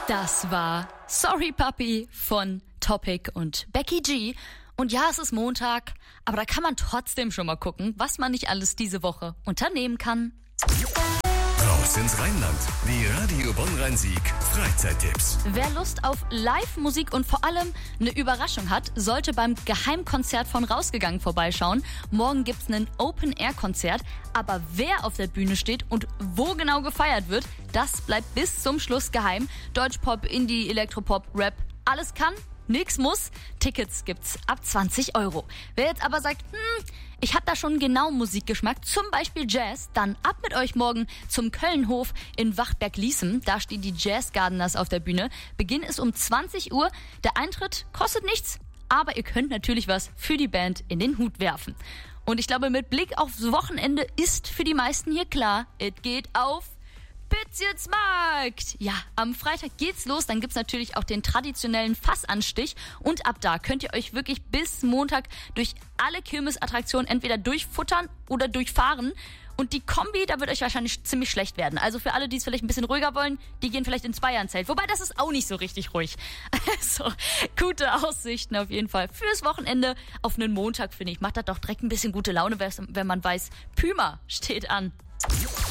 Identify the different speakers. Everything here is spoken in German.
Speaker 1: Das war Sorry Puppy von Topic und Becky G. Und ja, es ist Montag, aber da kann man trotzdem schon mal gucken, was man nicht alles diese Woche unternehmen kann.
Speaker 2: Raus ins Rheinland. Die Radio Bonn-Rhein-Sieg Freizeittipps.
Speaker 1: Wer Lust auf Live-Musik und vor allem eine Überraschung hat, sollte beim Geheimkonzert von Rausgegangen vorbeischauen. Morgen gibt's ein Open-Air-Konzert, aber wer auf der Bühne steht und wo genau gefeiert wird, das bleibt bis zum Schluss geheim. Deutschpop, Indie, Elektropop, Rap, alles kann, nix muss. Tickets gibt's ab 20 €. Wer jetzt aber sagt, ich hab da schon genau Musikgeschmack, zum Beispiel Jazz, dann ab mit euch morgen zum Kölnhof in Wachberg-Liesem. Da stehen die Jazz Gardeners auf der Bühne. Beginn ist um 20 Uhr. Der Eintritt kostet nichts, aber ihr könnt natürlich was für die Band in den Hut werfen. Und ich glaube, mit Blick aufs Wochenende ist für die meisten hier klar, es geht auf Pitzjitsmarkt! Ja, am Freitag geht's los, dann gibt's natürlich auch den traditionellen Fassanstich und ab da könnt ihr euch wirklich bis Montag durch alle Kirmesattraktionen entweder durchfuttern oder durchfahren. Und die Kombi, da wird euch wahrscheinlich ziemlich schlecht werden. Also für alle, die es vielleicht ein bisschen ruhiger wollen, die gehen vielleicht ins Bayernzelt. Wobei, das ist auch nicht so richtig ruhig. Also, gute Aussichten auf jeden Fall fürs Wochenende. Auf einen Montag, finde ich, macht das doch direkt ein bisschen gute Laune, wenn man weiß, Puma steht an.